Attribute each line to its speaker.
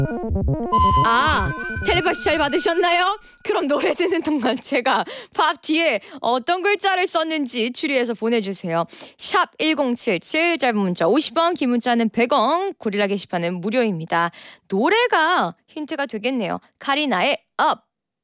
Speaker 1: 아, 텔레파시 잘 받으셨나요? 그럼 노래 듣는 동안 제가 밥 뒤에 어떤 글자를 썼는지 추리해서 보내주세요. 샵 1077, 짧은 문자 50원, 긴 문자는 100원, 고릴라 게시판은 무료입니다. 노래가 힌트가 되겠네요. 카리나의 Up.